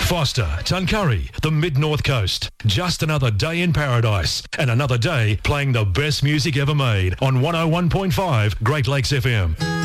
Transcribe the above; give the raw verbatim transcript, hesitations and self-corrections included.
Foster, Tuncurry, the Mid-North Coast. Just another day in paradise and another day playing the best music ever made on one oh one point five Great Lakes F M.